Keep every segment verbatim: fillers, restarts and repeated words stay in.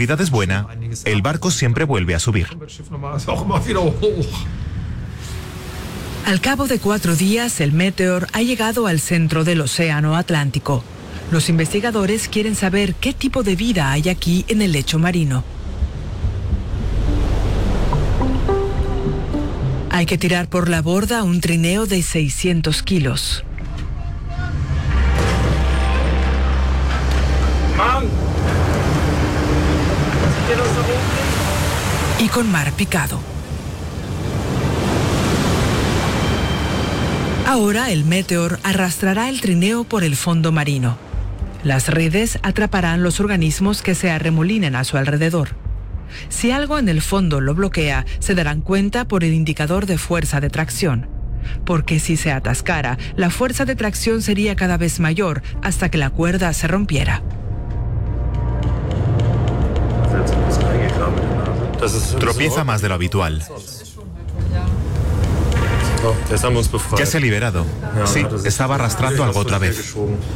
visibilidad es buena, el barco siempre vuelve a subir. Al cabo de cuatro días, el Meteor ha llegado al centro del Océano Atlántico. Los investigadores quieren saber qué tipo de vida hay aquí en el lecho marino. Hay que tirar por la borda un trineo de seiscientos kilos. Y con mar picado. Ahora el Meteor arrastrará el trineo por el fondo marino. Las redes atraparán los organismos que se arremolinen a su alrededor. Si algo en el fondo lo bloquea, se darán cuenta por el indicador de fuerza de tracción. Porque si se atascara, la fuerza de tracción sería cada vez mayor hasta que la cuerda se rompiera. Tropieza más de lo habitual. Ya se ha liberado. Sí, estaba arrastrando algo otra vez.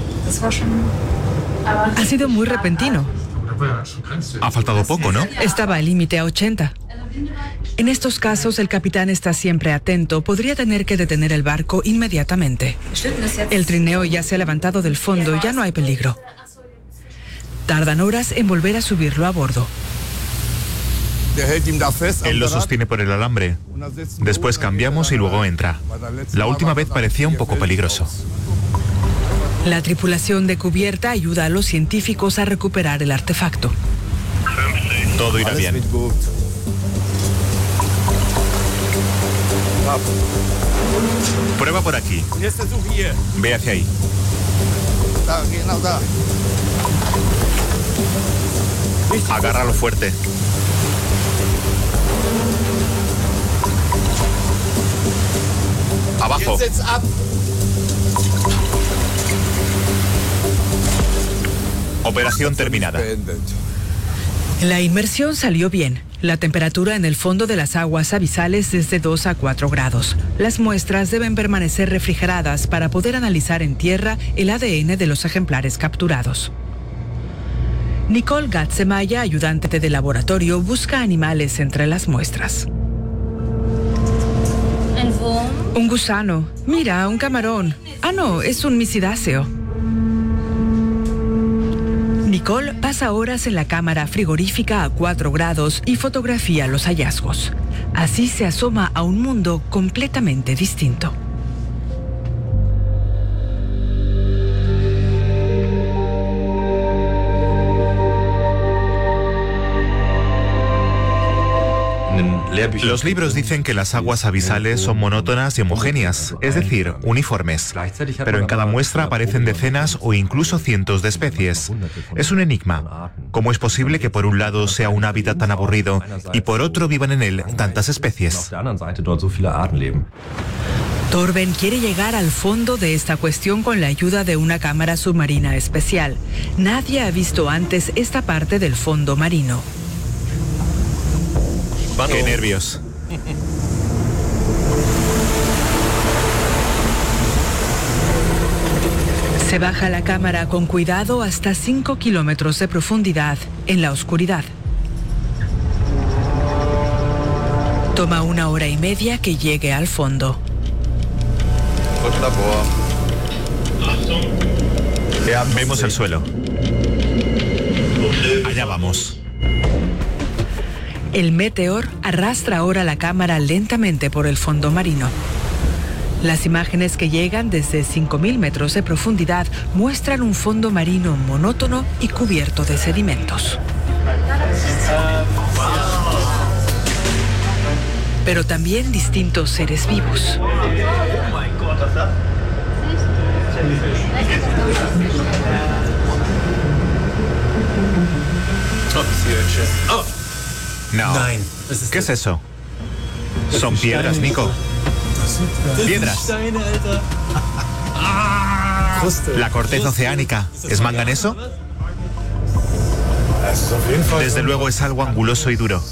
Ha sido muy repentino. Ha faltado poco, ¿no? Estaba al límite a ochenta. En estos casos, el capitán está siempre atento. Podría tener que detener el barco inmediatamente. El trineo ya se ha levantado del fondo, ya no hay peligro. Tardan horas en volver a subirlo a bordo. Él lo sostiene por el alambre. Después cambiamos y luego entra. La última vez parecía un poco peligroso. La tripulación de cubierta ayuda a los científicos a recuperar el artefacto. Todo irá bien. Prueba por aquí. Ve hacia ahí. Agárralo fuerte. Abajo. Operación terminada. La inmersión salió bien. La temperatura en el fondo de las aguas abisales es de dos a cuatro grados. Las muestras deben permanecer refrigeradas para poder analizar en tierra el A D N de los ejemplares capturados. Nicole Gatzemaya, ayudante de laboratorio, busca animales entre las muestras. Un gusano. Mira, un camarón. Ah, no, es un misidáceo. Nicole pasa horas en la cámara frigorífica a cuatro grados y fotografía los hallazgos. Así se asoma a un mundo completamente distinto. Los libros dicen que las aguas abisales son monótonas y homogéneas, es decir, uniformes. Pero en cada muestra aparecen decenas o incluso cientos de especies. Es un enigma. ¿Cómo es posible que por un lado sea un hábitat tan aburrido y por otro vivan en él tantas especies? Torben quiere llegar al fondo de esta cuestión con la ayuda de una cámara submarina especial. Nadie ha visto antes esta parte del fondo marino. ¡Qué nervios! Se baja la cámara con cuidado hasta cinco kilómetros de profundidad en la oscuridad. Toma una hora y media que llegue al fondo. Vemos el suelo. Allá vamos. El Meteor arrastra ahora la cámara lentamente por el fondo marino. Las imágenes que llegan desde cinco mil metros de profundidad muestran un fondo marino monótono y cubierto de sedimentos. Pero también distintos seres vivos. No. ¿Qué es eso? Son piedras, Nico. Piedras. La corteza oceánica. ¿Es manganeso? Desde luego es algo anguloso y duro.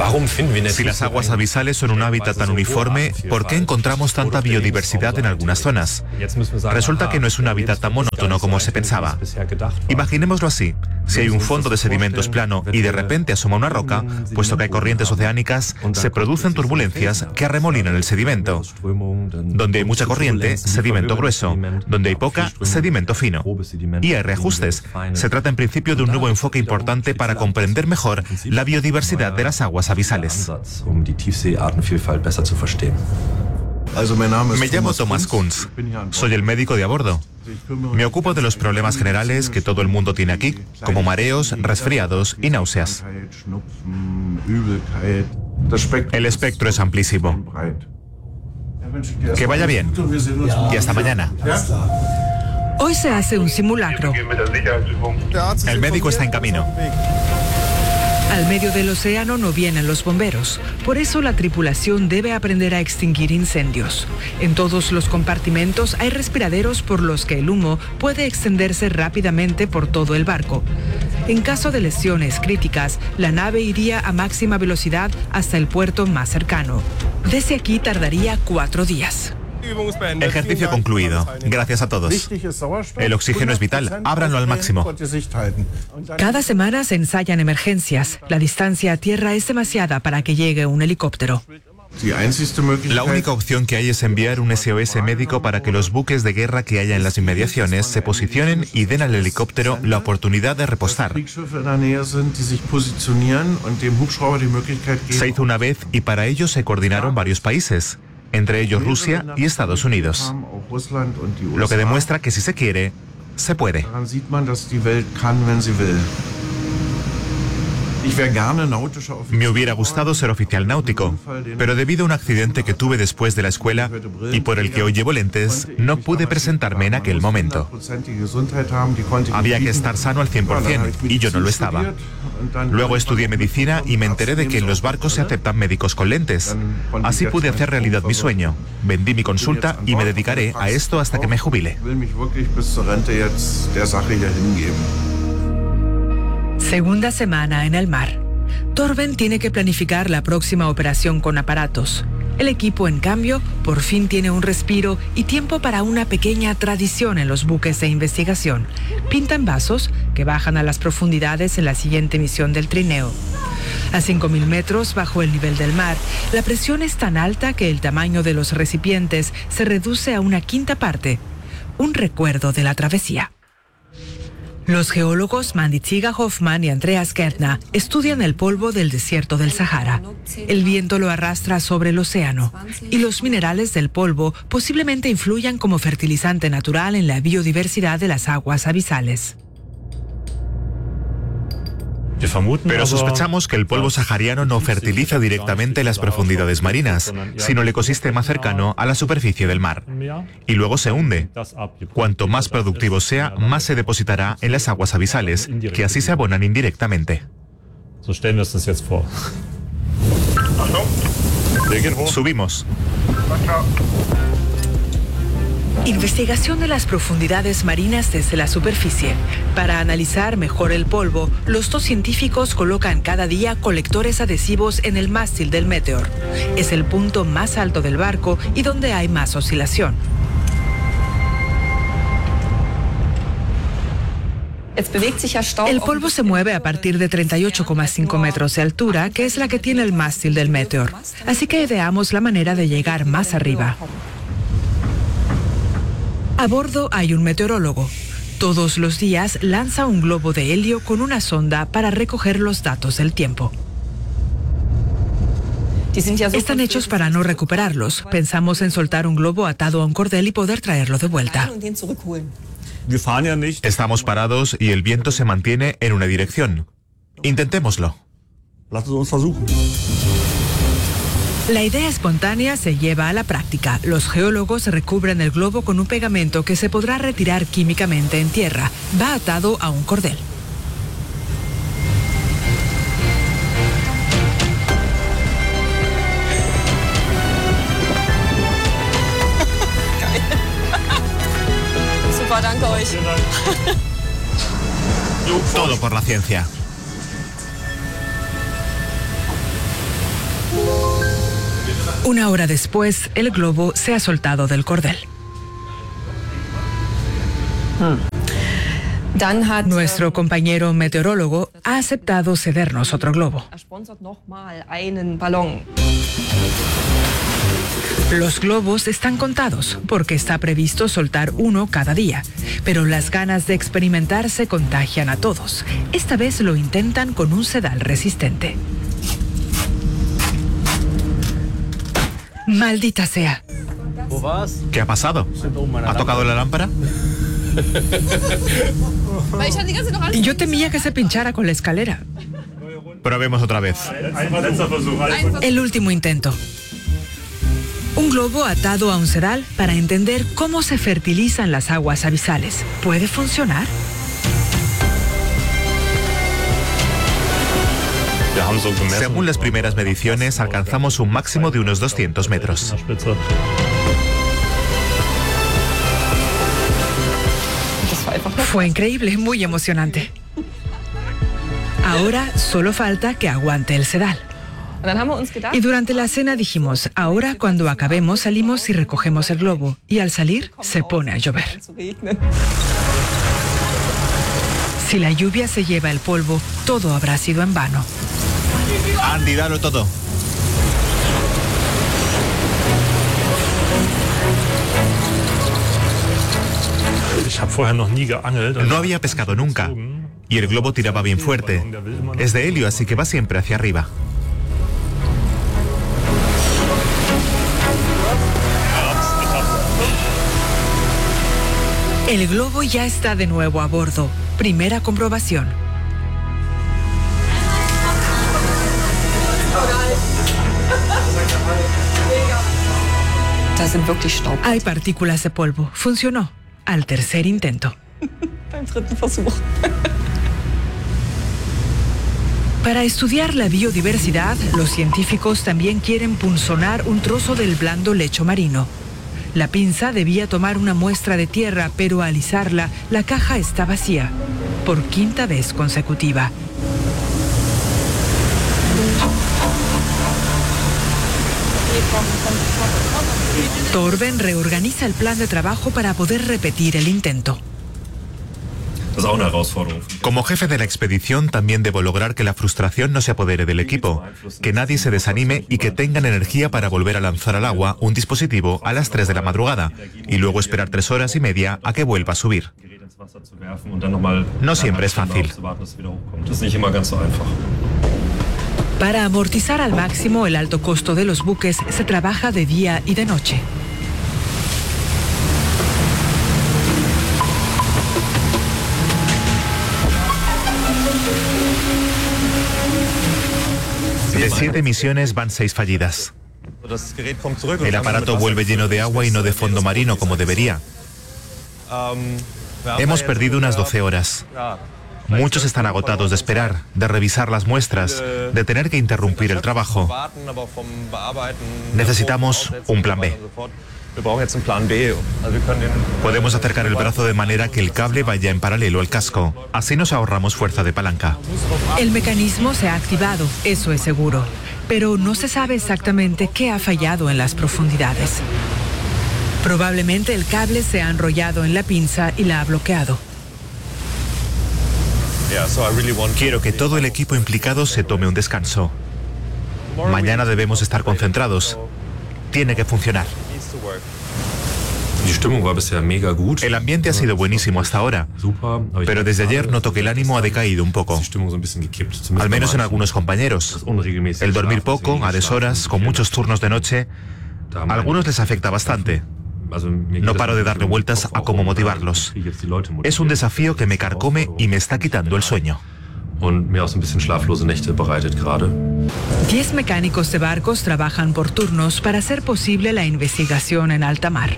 Si las aguas abisales son un hábitat tan uniforme, ¿por qué encontramos tanta biodiversidad en algunas zonas? Resulta que no es un hábitat tan monótono como se pensaba. Imaginémoslo así. Si hay un fondo de sedimentos plano y de repente asoma una roca, puesto que hay corrientes oceánicas, se producen turbulencias que arremolinan el sedimento. Donde hay mucha corriente, sedimento grueso. Donde hay poca, sedimento fino. Y hay reajustes. Se trata en principio de un nuevo enfoque importante para comprender mejor la biodiversidad de las aguas abisales. Me llamo Thomas Kunz. Soy el médico de a bordo. Me ocupo de los problemas generales que todo el mundo tiene aquí, como mareos, resfriados y náuseas. El espectro es amplísimo. Que vaya bien. Y hasta mañana. Hoy se hace un simulacro. El médico está en camino. Al medio del océano no vienen los bomberos. Por eso la tripulación debe aprender a extinguir incendios. En todos los compartimentos hay respiraderos por los que el humo puede extenderse rápidamente por todo el barco. En caso de lesiones críticas, la nave iría a máxima velocidad hasta el puerto más cercano. Desde aquí tardaría cuatro días. Ejercicio concluido. Gracias a todos. El oxígeno es vital. Ábranlo al máximo. Cada semana se ensayan emergencias. La distancia a tierra es demasiada para que llegue un helicóptero. La única opción que hay es enviar un S O S médico para que los buques de guerra que haya en las inmediaciones se posicionen y den al helicóptero la oportunidad de repostar. Se hizo una vez y para ello se coordinaron varios países, entre ellos Rusia y Estados Unidos. Lo que demuestra que si se quiere, se puede. Me hubiera gustado ser oficial náutico, pero debido a un accidente que tuve después de la escuela y por el que hoy llevo lentes, no pude presentarme en aquel momento. Había que estar sano al cien por cien y yo no lo estaba. Luego estudié medicina y me enteré de que en los barcos se aceptan médicos con lentes. Así pude hacer realidad mi sueño. Vendí mi consulta y me dedicaré a esto hasta que me jubile. Segunda semana en el mar. Torben tiene que planificar la próxima operación con aparatos. El equipo, en cambio, por fin tiene un respiro y tiempo para una pequeña tradición en los buques de investigación. Pintan vasos que bajan a las profundidades en la siguiente misión del trineo. A cinco mil metros bajo el nivel del mar, la presión es tan alta que el tamaño de los recipientes se reduce a una quinta parte. Un recuerdo de la travesía. Los geólogos Mandy Ziga-Hoffmann y Andreas Gärtner estudian el polvo del desierto del Sahara. El viento lo arrastra sobre el océano y los minerales del polvo posiblemente influyan como fertilizante natural en la biodiversidad de las aguas abisales. Pero sospechamos que el polvo sahariano no fertiliza directamente las profundidades marinas, sino el ecosistema cercano a la superficie del mar. Y luego se hunde. Cuanto más productivo sea, más se depositará en las aguas abisales, que así se abonan indirectamente. Subimos. Investigación de las profundidades marinas desde la superficie. Para analizar mejor el polvo, los dos científicos colocan cada día colectores adhesivos en el mástil del Meteor. Es el punto más alto del barco y donde hay más oscilación. El polvo se mueve a partir de treinta y ocho coma cinco metros de altura, que es la que tiene el mástil del Meteor. Así que ideamos la manera de llegar más arriba. A bordo hay un meteorólogo. Todos los días lanza un globo de helio con una sonda para recoger los datos del tiempo. Están hechos para no recuperarlos. Pensamos en soltar un globo atado a un cordel y poder traerlo de vuelta. Estamos parados y el viento se mantiene en una dirección. Intentémoslo. La idea espontánea se lleva a la práctica. Los geólogos recubren el globo con un pegamento que se podrá retirar químicamente en tierra. Va atado a un cordel. Super, danke euch. Todo por la ciencia. Una hora después, el globo se ha soltado del cordel. Nuestro compañero meteorólogo ha aceptado cedernos otro globo. Los globos están contados porque está previsto soltar uno cada día, pero las ganas de experimentar se contagian a todos. Esta vez lo intentan con un sedal resistente. Maldita sea. ¿Qué ha pasado? ¿Ha tocado la lámpara? Yo temía que se pinchara con la escalera. Probemos otra vez. El último intento. Un globo atado a un sedal para entender cómo se fertilizan las aguas abisales. ¿Puede funcionar? Según las primeras mediciones, alcanzamos un máximo de unos doscientos metros. Fue increíble, muy emocionante. Ahora solo falta que aguante el sedal. Y durante la cena dijimos, ahora cuando acabemos salimos y recogemos el globo. Y al salir se pone a llover. Si la lluvia se lleva el polvo, todo habrá sido en vano. Andy, dalo todo. No había pescado nunca y el globo tiraba bien fuerte. Es de helio, así que va siempre hacia arriba. El globo ya está de nuevo a bordo. Primera comprobación. Hay partículas de polvo. Funcionó. Al tercer intento. Para estudiar la biodiversidad, los científicos también quieren punzonar un trozo del blando lecho marino. La pinza debía tomar una muestra de tierra, pero al izarla, la caja está vacía. Por quinta vez consecutiva. Torben reorganiza el plan de trabajo para poder repetir el intento. Como jefe de la expedición, también debo lograr que la frustración no se apodere del equipo, que nadie se desanime y que tengan energía para volver a lanzar al agua un dispositivo a las tres de la madrugada y luego esperar tres horas y media a que vuelva a subir. No siempre es fácil. Para amortizar al máximo el alto costo de los buques, se trabaja de día y de noche. De siete misiones van seis fallidas. El aparato vuelve lleno de agua y no de fondo marino como debería. Hemos perdido unas doce horas. Muchos están agotados de esperar, de revisar las muestras, de tener que interrumpir el trabajo. Necesitamos un plan B. Podemos acercar el brazo de manera que el cable vaya en paralelo al casco. Así nos ahorramos fuerza de palanca. El mecanismo se ha activado, eso es seguro. Pero no se sabe exactamente qué ha fallado en las profundidades. Probablemente el cable se ha enrollado en la pinza y la ha bloqueado. Quiero que todo el equipo implicado se tome un descanso. Mañana debemos estar concentrados. Tiene que funcionar. El ambiente ha sido buenísimo hasta ahora, pero desde ayer noto que el ánimo ha decaído un poco, al menos en algunos compañeros. El dormir poco, a deshoras, con muchos turnos de noche, a algunos les afecta bastante. No paro de darle vueltas a cómo motivarlos. Es un desafío que me carcome y me está quitando el sueño. Diez mecánicos de barcos trabajan por turnos para hacer posible la investigación en alta mar.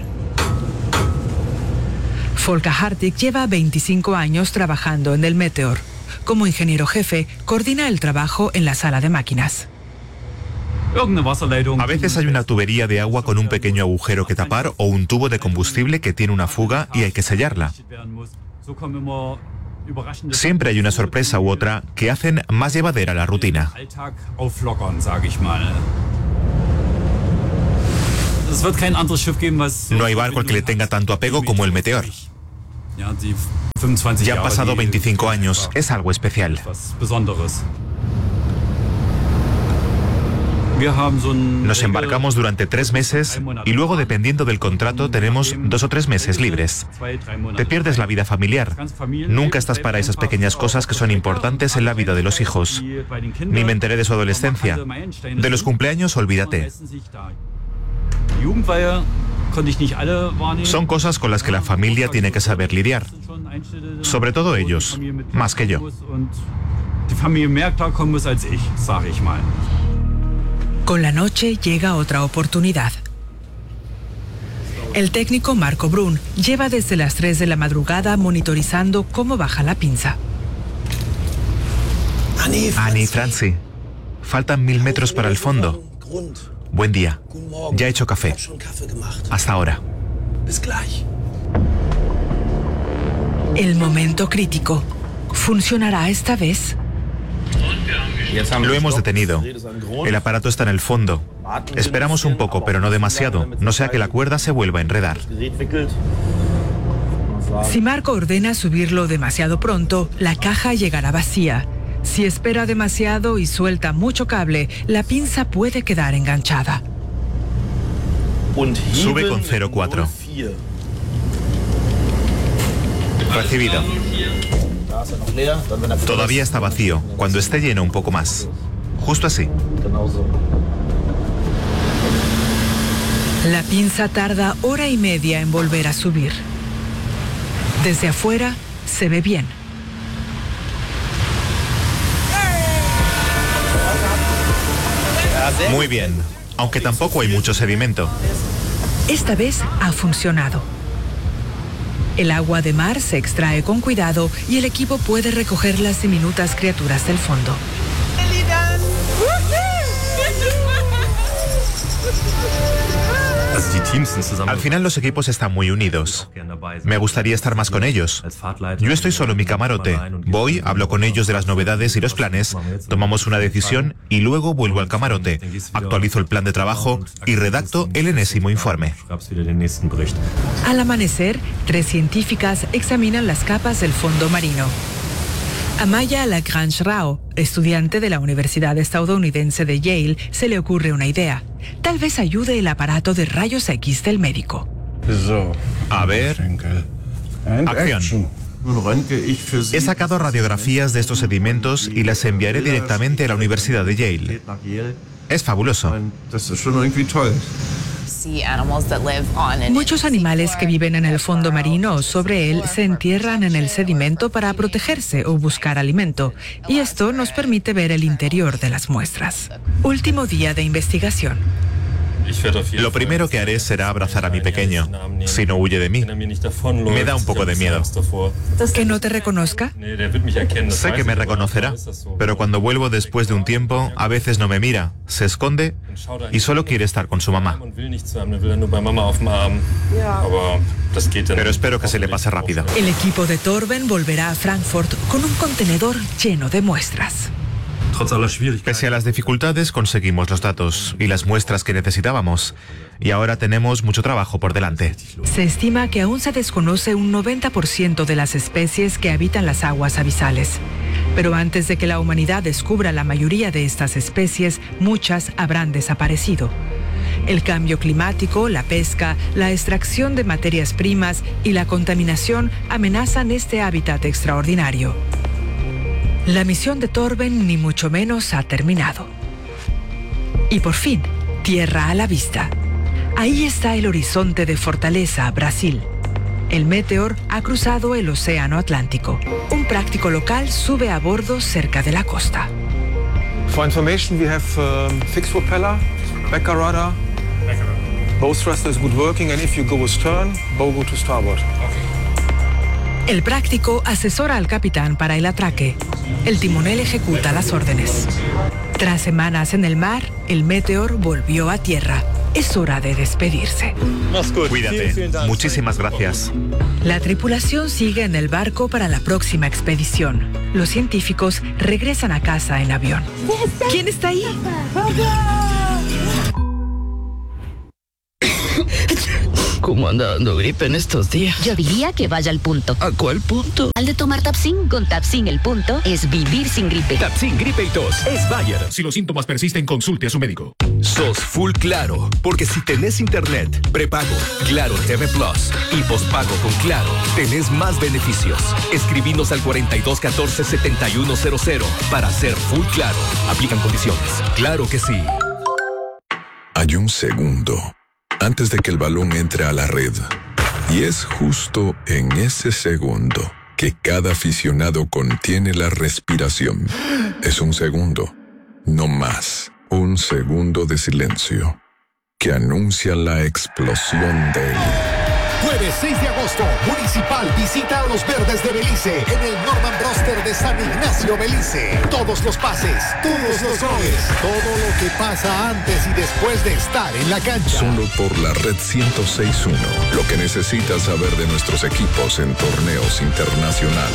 Volker Hartig lleva veinticinco años trabajando en el Meteor. Como ingeniero jefe, coordina el trabajo en la sala de máquinas. A veces hay una tubería de agua con un pequeño agujero que tapar o un tubo de combustible que tiene una fuga y hay que sellarla. Siempre hay una sorpresa u otra que hacen más llevadera la rutina. No hay barco al que le tenga tanto apego como el Meteor. Ya han pasado veinticinco años, es algo especial. Nos embarcamos durante tres meses y luego, dependiendo del contrato, tenemos dos o tres meses libres. Te pierdes la vida familiar. Nunca estás para esas pequeñas cosas que son importantes en la vida de los hijos. Ni me enteré de su adolescencia. De los cumpleaños, olvídate. Son cosas con las que la familia tiene que saber lidiar. Sobre todo ellos, más que yo. Con la noche llega otra oportunidad. El técnico Marco Brun lleva desde las tres de la madrugada monitorizando cómo baja la pinza. Annie, Franzi, faltan mil metros para el fondo. Buen día. Ya he hecho café. Hasta ahora. El momento crítico. ¿Funcionará esta vez? Lo hemos detenido. El aparato está en el fondo. Esperamos un poco, pero no demasiado, no sea que la cuerda se vuelva a enredar. Si Marco ordena subirlo demasiado pronto, la caja llegará vacía. Si espera demasiado y suelta mucho cable, la pinza puede quedar enganchada. Sube con cero cuatro. Recibido. Todavía está vacío. Cuando esté lleno, un poco más. Justo así. La pinza tarda hora y media en volver a subir. Desde afuera se ve bien. Muy bien, aunque tampoco hay mucho sedimento. Esta vez ha funcionado. El agua de mar se extrae con cuidado y el equipo puede recoger las diminutas criaturas del fondo. Al final los equipos están muy unidos. Me gustaría estar más con ellos. Yo estoy solo en mi camarote. Voy, hablo con ellos de las novedades y los planes, tomamos una decisión y luego vuelvo al camarote. Actualizo el plan de trabajo y redacto el enésimo informe. Al amanecer, tres científicas examinan las capas del fondo marino. Amaya Lagrange-Rao, estudiante de la Universidad estadounidense de Yale, se le ocurre una idea. Tal vez ayude el aparato de rayos X del médico. A ver. Acción. He sacado radiografías de estos sedimentos y las enviaré directamente a la Universidad de Yale. Es fabuloso. Muchos animales que viven en el fondo marino o sobre él se entierran en el sedimento para protegerse o buscar alimento, y esto nos permite ver el interior de las muestras. Último día de investigación. Lo primero que haré será abrazar a mi pequeño, si no huye de mí. Me da un poco de miedo. ¿Que no te reconozca? Sé que me reconocerá, pero cuando vuelvo después de un tiempo, a veces no me mira, se esconde y solo quiere estar con su mamá. Pero espero que se le pase rápido. El equipo de Torben volverá a Frankfurt con un contenedor lleno de muestras. Pese a las dificultades, conseguimos los datos y las muestras que necesitábamos. Y ahora tenemos mucho trabajo por delante. Se estima que aún se desconoce un noventa por ciento de las especies que habitan las aguas abisales. Pero antes de que la humanidad descubra la mayoría de estas especies, muchas habrán desaparecido. El cambio climático, la pesca, la extracción de materias primas y la contaminación amenazan este hábitat extraordinario. La misión de Torben ni mucho menos ha terminado. Y por fin, tierra a la vista. Ahí está el horizonte de Fortaleza, Brasil. El Meteor ha cruzado el Océano Atlántico. Un práctico local sube a bordo cerca de la costa. For information, we have um, fixed propeller, backer rudder, bow thruster is good working, and if you go astern, bow go to starboard. El práctico asesora al capitán para el atraque. El timonel ejecuta las órdenes. Tras semanas en el mar, el Meteor volvió a tierra. Es hora de despedirse. Cuídate. Muchísimas gracias. La tripulación sigue en el barco para la próxima expedición. Los científicos regresan a casa en avión. ¿Quién está ahí? ¿Cómo anda dando gripe en estos días? Yo diría que vaya al punto. ¿A cuál punto? Al de tomar Tapsin. Con Tapsin el punto es vivir sin gripe. Tapsin gripe y tos es Bayer. Si los síntomas persisten, consulte a su médico. Sos full Claro, porque si tenés internet, prepago, Claro T V Plus y pospago con Claro, tenés más beneficios. Escribinos al cuarenta y dos catorce setenta y uno cero cero para ser full Claro. Aplican condiciones. Claro que sí. Hay un segundo antes de que el balón entre a la red. Y es justo en ese segundo que cada aficionado contiene la respiración. Es un segundo, no más. Un segundo de silencio que anuncia la explosión del... Jueves seis de agosto, Municipal visita a los Verdes de Belice en el Norman Broster de San Ignacio, Belice. Todos los pases, todos los goles, todo lo que pasa antes y después de estar en la cancha. Solo por la Red ciento seis punto uno. Lo que necesitas saber de nuestros equipos en torneos internacionales.